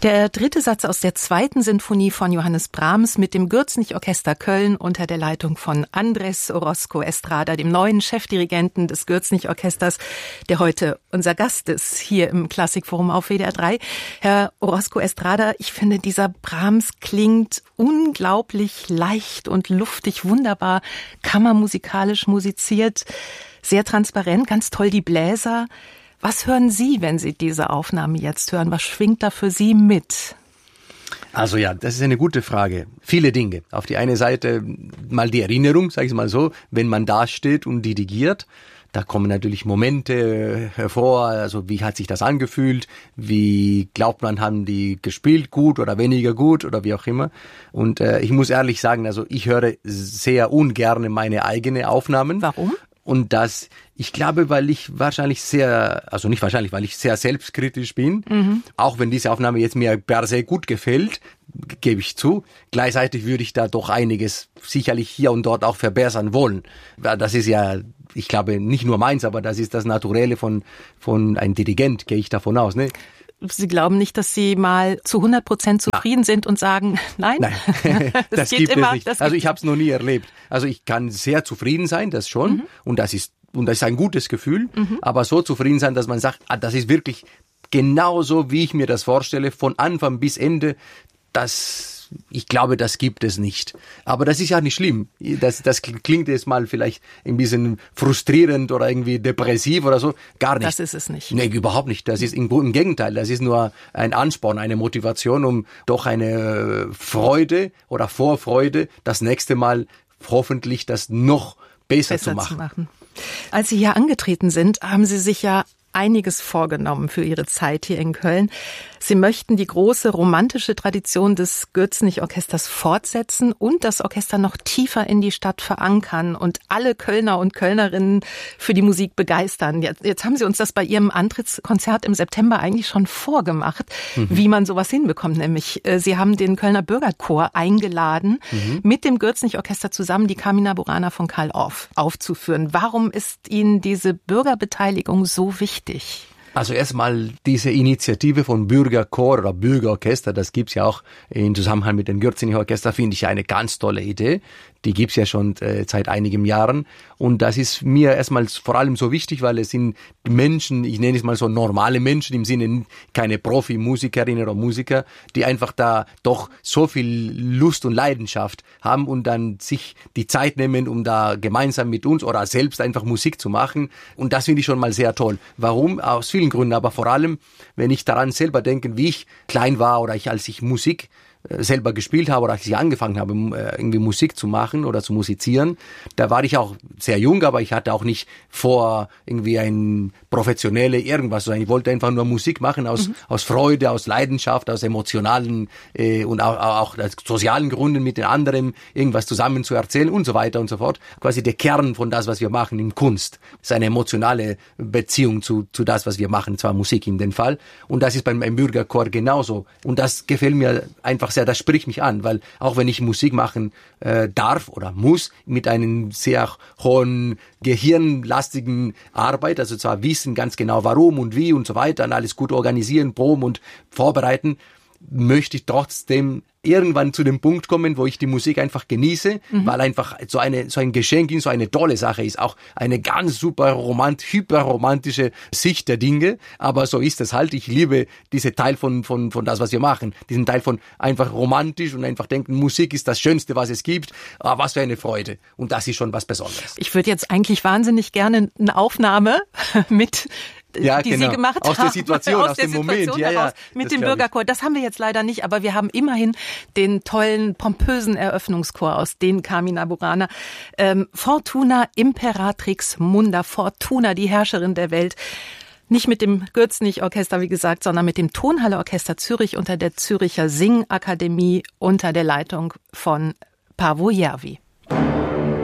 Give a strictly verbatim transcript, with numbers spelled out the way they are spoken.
Der dritte Satz aus der zweiten Sinfonie von Johannes Brahms mit dem Gürzenich-Orchester Köln unter der Leitung von Andrés Orozco Estrada, dem neuen Chefdirigenten des Gürzenich-Orchesters, der heute unser Gast ist hier im Klassikforum auf W D R drei. Herr Orozco Estrada, ich finde, dieser Brahms klingt unglaublich leicht und luftig, wunderbar, kammermusikalisch musiziert, sehr transparent, ganz toll die Bläser. Was hören Sie, wenn Sie diese Aufnahme jetzt hören? Was schwingt da für Sie mit? Also ja, das ist eine gute Frage. Viele Dinge. Auf die eine Seite mal die Erinnerung, sage ich mal so, wenn man da steht und dirigiert. Da kommen natürlich Momente hervor, also wie hat sich das angefühlt, wie glaubt man, haben die gespielt, gut oder weniger gut oder wie auch immer. Und äh, ich muss ehrlich sagen, also ich höre sehr ungern meine eigenen Aufnahmen. Warum? Und das, ich glaube, weil ich wahrscheinlich sehr, also nicht wahrscheinlich, weil ich sehr selbstkritisch bin, mhm. auch wenn diese Aufnahme jetzt mir per se gut gefällt, gebe ich zu. Gleichzeitig würde ich da doch einiges sicherlich hier und dort auch verbessern wollen. Das ist ja, ich glaube, nicht nur meins, aber das ist das Naturelle von, von einem Dirigent, gehe ich davon aus, ne? Sie glauben nicht, dass Sie mal zu hundert Prozent zufrieden sind und sagen, nein? Nein, das, das gibt immer, es nicht. Also ich habe es noch nie erlebt. Also ich kann sehr zufrieden sein, das schon. Mhm. Und das ist und das ist ein gutes Gefühl. Mhm. Aber so zufrieden sein, dass man sagt, ah, das ist wirklich genauso, wie ich mir das vorstelle, von Anfang bis Ende, das... Ich glaube, das gibt es nicht. Aber das ist ja nicht schlimm. Das, das klingt jetzt mal vielleicht ein bisschen frustrierend oder irgendwie depressiv oder so. Gar nicht. Das ist es nicht. Nee, überhaupt nicht. Das ist im, im Gegenteil. Das ist nur ein Ansporn, eine Motivation, um doch eine Freude oder Vorfreude das nächste Mal hoffentlich das noch besser, besser zu machen. zu machen. Als Sie hier angetreten sind, haben Sie sich ja einiges vorgenommen für Ihre Zeit hier in Köln. Sie möchten die große romantische Tradition des Gürzenich-Orchesters fortsetzen und das Orchester noch tiefer in die Stadt verankern und alle Kölner und Kölnerinnen für die Musik begeistern. Jetzt, jetzt haben Sie uns das bei Ihrem Antrittskonzert im September eigentlich schon vorgemacht, mhm. wie man sowas hinbekommt. Nämlich, Sie haben den Kölner Bürgerchor eingeladen, mhm. mit dem Gürzenich-Orchester zusammen die Carmina Burana von Carl Orff aufzuführen. Warum ist Ihnen diese Bürgerbeteiligung so wichtig? Also erstmal diese Initiative von Bürgerchor oder Bürgerorchester, das gibt's ja auch im Zusammenhang mit dem Gürzenich-Orchester, finde ich eine ganz tolle Idee. Die gibt's ja schon äh, seit einigen Jahren. Und das ist mir erstmal vor allem so wichtig, weil es sind Menschen, ich nenne es mal so normale Menschen, im Sinne keine Profi-Musikerinnen oder Musiker, die einfach da doch so viel Lust und Leidenschaft haben und dann sich die Zeit nehmen, um da gemeinsam mit uns oder selbst einfach Musik zu machen. Und das finde ich schon mal sehr toll. Warum? Aus vielen Gründen, aber vor allem, wenn ich daran selber denke, wie ich klein war oder ich, als ich Musik selber gespielt habe oder als ich angefangen habe, irgendwie Musik zu machen oder zu musizieren, da war ich auch sehr jung, aber ich hatte auch nicht vor, irgendwie ein professionelle irgendwas zu sein. Ich wollte einfach nur Musik machen aus mhm. aus Freude, aus Leidenschaft, aus emotionalen äh, und auch, auch aus sozialen Gründen mit den anderen irgendwas zusammen zu erzählen und so weiter und so fort. Quasi der Kern von das, was wir machen in Kunst, ist eine emotionale Beziehung zu zu das, was wir machen, zwar Musik in dem Fall. Und das ist beim, beim Bürgerchor genauso. Und das gefällt mir einfach sehr, das spricht mich an, weil auch wenn ich Musik machen äh, darf oder muss, mit einem sehr hohen gehirnlastigen Arbeit, also zwar wissen ganz genau warum und wie und so weiter und alles gut organisieren, proben und vorbereiten, möchte ich trotzdem irgendwann zu dem Punkt kommen, wo ich die Musik einfach genieße, mhm. weil einfach so eine so ein Geschenk, so eine tolle Sache ist, auch eine ganz super romant, hyperromantische Sicht der Dinge, aber so ist es halt. Ich liebe diese Teil von von von das, was wir machen, diesen Teil von einfach romantisch und einfach denken, Musik ist das Schönste, was es gibt. Ah, was für eine Freude, und das ist schon was Besonderes. Ich würde jetzt eigentlich wahnsinnig gerne eine Aufnahme mit Ja, die genau. Sie gemacht aus haben. Der Situation, aus, aus dem Situation, Moment. Ja, ja, mit dem Bürgerchor. Das haben wir jetzt leider nicht, aber wir haben immerhin den tollen, pompösen Eröffnungschor aus den Carmina Burana. Ähm, Fortuna Imperatrix Munda, Fortuna, die Herrscherin der Welt. Nicht mit dem Gürzenich-Orchester, wie gesagt, sondern mit dem Tonhalle-Orchester Zürich unter der Züricher Singakademie unter der Leitung von Paavo Järvi.